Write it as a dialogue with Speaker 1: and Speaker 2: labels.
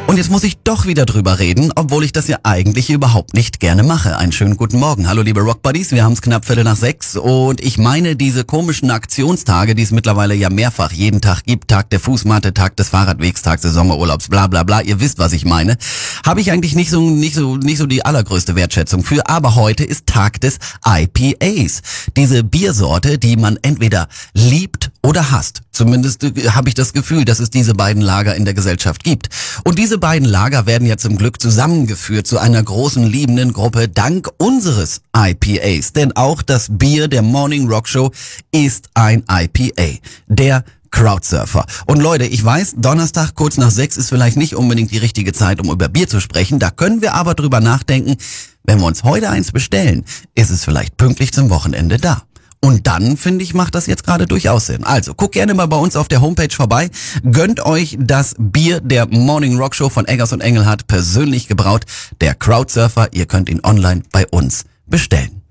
Speaker 1: Und jetzt muss ich doch wieder drüber reden, obwohl ich das ja eigentlich überhaupt nicht gerne mache. Einen schönen guten Morgen. Hallo liebe Rockbuddies, wir haben es knapp 5:45 und ich meine diese komischen Aktionstage, die es mittlerweile ja mehrfach jeden Tag gibt, Tag der Fußmatte, Tag des Fahrradwegs, Tag des Sommerurlaubs, bla bla bla, ihr wisst, was ich meine, habe ich eigentlich nicht so die allergrößte Wertschätzung für, aber heute ist Tag des IPAs. Diese Biersorte, die man entweder liebt oder hasst. Zumindest habe ich das Gefühl, dass es diese beiden Lager in der Gesellschaft gibt. Und diese beiden Lager werden ja zum Glück zusammengeführt zu einer großen liebenden Gruppe dank unseres IPAs. Denn auch das Bier der Morning Rock Show ist ein IPA. Der Crowdsurfer. Und Leute, ich weiß, Donnerstag kurz nach 6 ist vielleicht nicht unbedingt die richtige Zeit, um über Bier zu sprechen. Da können wir aber drüber nachdenken, wenn wir uns heute eins bestellen, ist es vielleicht pünktlich zum Wochenende da. Und dann, finde ich, macht das jetzt gerade durchaus Sinn. Also, guckt gerne mal bei uns auf der Homepage vorbei. Gönnt euch das Bier der Morning Rock Show von Eggers und Engelhardt, persönlich gebraut. Der Crowdsurfer, ihr könnt ihn online bei uns bestellen.